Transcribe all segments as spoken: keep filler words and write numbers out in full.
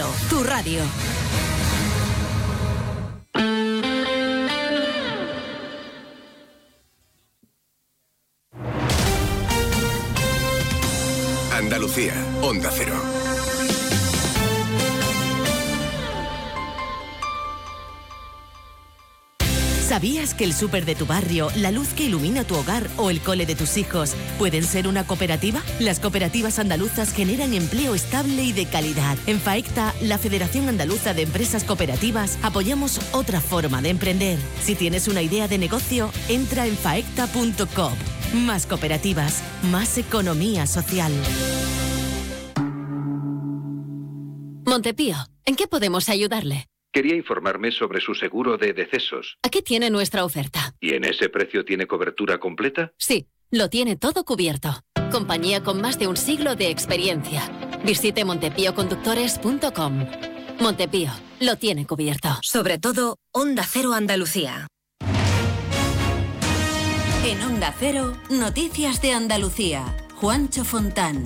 Cero, tu radio. Andalucía, Onda Cero. ¿Sabías que el súper de tu barrio, la luz que ilumina tu hogar o el cole de tus hijos pueden ser una cooperativa? Las cooperativas andaluzas generan empleo estable y de calidad. En FAECTA, la Federación Andaluza de Empresas Cooperativas, apoyamos otra forma de emprender. Si tienes una idea de negocio, entra en faecta punto com. Más cooperativas, más economía social. Montepío, ¿en qué podemos ayudarle? Quería informarme sobre su seguro de decesos. Aquí tiene nuestra oferta. ¿Y en ese precio tiene cobertura completa? Sí, lo tiene todo cubierto. Compañía con más de un siglo de experiencia. Visite montepío conductores punto com. Montepío, lo tiene cubierto. Sobre todo, Onda Cero Andalucía. En Onda Cero, Noticias de Andalucía. Juancho Fontán.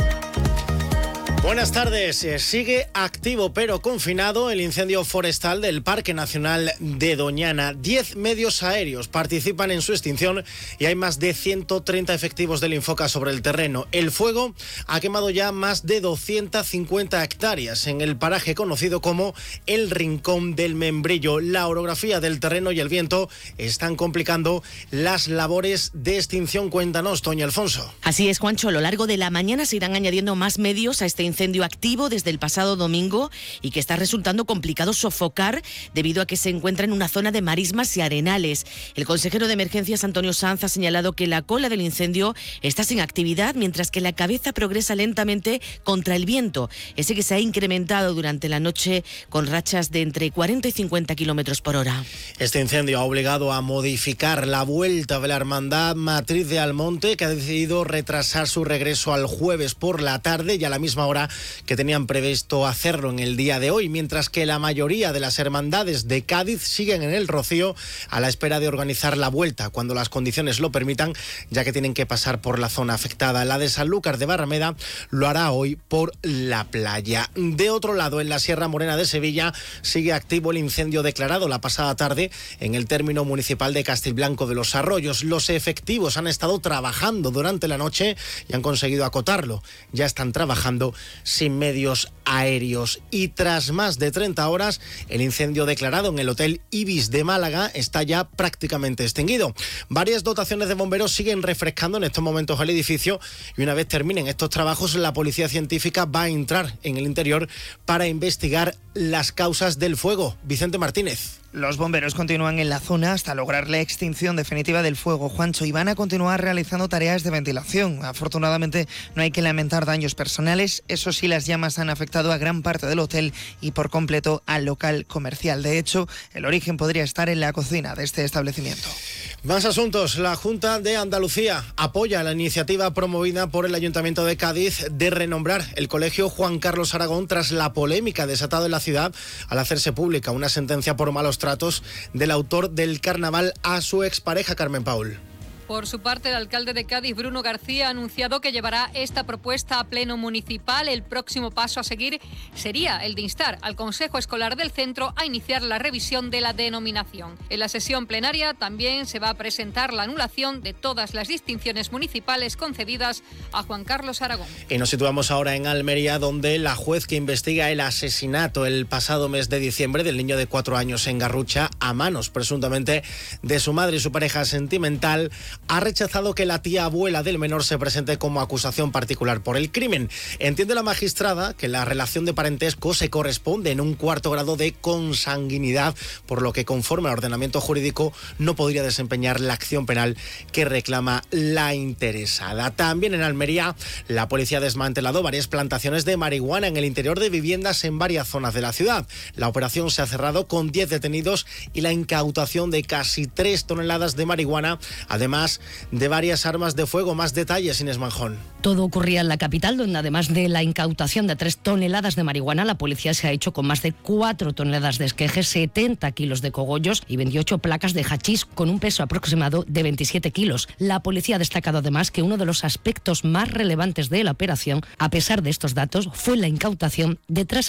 Buenas tardes. Sigue activo pero confinado el incendio forestal del Parque Nacional de Doñana. Diez medios aéreos participan en su extinción y hay más de ciento treinta efectivos del Infoca sobre el terreno. El fuego ha quemado ya más de doscientas cincuenta hectáreas en el paraje conocido como el Rincón del Membrillo. La orografía del terreno y el viento están complicando las labores de extinción. Cuéntanos, Toña Alfonso. Así es, Juancho. A lo largo de la mañana se irán añadiendo más medios a este incendio activo desde el pasado domingo y que está resultando complicado sofocar debido a que se encuentra en una zona de marismas y arenales. El consejero de Emergencias, Antonio Sanz, ha señalado que la cola del incendio está sin actividad, mientras que la cabeza progresa lentamente contra el viento, ese que se ha incrementado durante la noche con rachas de entre cuarenta y cincuenta kilómetros por hora. Este incendio ha obligado a modificar la vuelta de la Hermandad Matriz de Almonte, que ha decidido retrasar su regreso al jueves por la tarde y a la misma hora que tenían previsto hacerlo en el día de hoy, mientras que la mayoría de las hermandades de Cádiz siguen en el Rocío a la espera de organizar la vuelta cuando las condiciones lo permitan, ya que tienen que pasar por la zona afectada. La de Sanlúcar de Barrameda lo hará hoy por la playa. De otro lado, en la Sierra Morena de Sevilla sigue activo el incendio declarado la pasada tarde en el término municipal de Castilblanco de los Arroyos. Los efectivos han estado trabajando durante la noche y han conseguido acotarlo. Ya están trabajando sin medios aéreos. Y tras más de treinta horas, el incendio declarado en el Hotel Ibis de Málaga está ya prácticamente extinguido. Varias dotaciones de bomberos siguen refrescando en estos momentos el edificio y una vez terminen estos trabajos, la policía científica va a entrar en el interior para investigar las causas del fuego. Vicente Martínez. Los bomberos continúan en la zona hasta lograr la extinción definitiva del fuego, Juancho, y van a continuar realizando tareas de ventilación. Afortunadamente no hay que lamentar daños personales. Eso sí, las llamas han afectado a gran parte del hotel y por completo al local comercial. De hecho, el origen podría estar en la cocina de este establecimiento. Más asuntos. La Junta de Andalucía apoya la iniciativa promovida por el Ayuntamiento de Cádiz de renombrar el Colegio Juan Carlos Aragón tras la polémica desatada en la ciudad al hacerse pública una sentencia por malos tratos del autor del carnaval a su expareja Carmen Paul. Por su parte, el alcalde de Cádiz, Bruno García, ha anunciado que llevará esta propuesta a pleno municipal. El próximo paso a seguir sería el de instar al Consejo Escolar del Centro a iniciar la revisión de la denominación. En la sesión plenaria también se va a presentar la anulación de todas las distinciones municipales concedidas a Juan Carlos Aragón. Y nos situamos ahora en Almería, donde la juez que investiga el asesinato el pasado mes de diciembre del niño de cuatro años en Garrucha, a manos presuntamente de su madre y su pareja sentimental, ha rechazado que la tía abuela del menor se presente como acusación particular por el crimen. Entiende la magistrada que la relación de parentesco se corresponde en un cuarto grado de consanguinidad, por lo que conforme al ordenamiento jurídico no podría desempeñar la acción penal que reclama la interesada. También en Almería, la policía ha desmantelado varias plantaciones de marihuana en el interior de viviendas en varias zonas de la ciudad. La operación se ha cerrado con diez detenidos y la incautación de casi tres toneladas de marihuana, además de varias armas de fuego. Más detalles, Inés Manjón. Todo ocurría en la capital, donde además de la incautación de tres toneladas de marihuana, la policía se ha hecho con más de cuatro toneladas de esqueje, setenta kilos de cogollos y veintiocho placas de hachís con un peso aproximado de veintisiete kilos. La policía ha destacado además que uno de los aspectos más relevantes de la operación, a pesar de estos datos, fue la incautación de tres